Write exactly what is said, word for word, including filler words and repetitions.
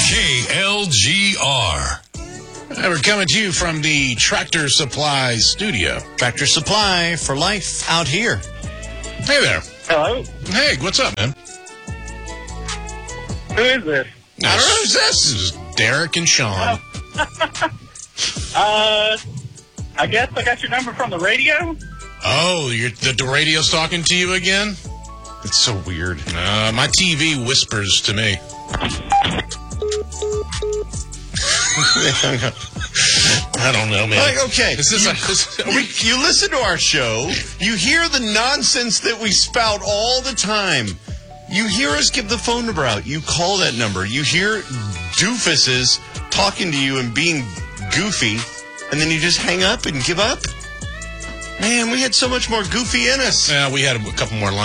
K L G R. And we're coming to you from the Tractor Supply studio. Tractor Supply for life out here. Hey there. Hello? Hey, what's up, man? Who is this? I don't know who's this. This is Derek and Sean. Uh, I guess I got your number from the radio. Oh, you're, the, the radio's talking to you again? It's so weird. Uh, my T V whispers to me. I don't know, man. Like, okay, Is this you, a, this, are you, we, you listen to our show, you hear the nonsense that we spout all the time. You hear us give the phone number out. You call that number. You hear doofuses talking to you and being goofy, and then you just hang up and give up? Man, we had so much more goofy in us. yeah, we had a couple more lines.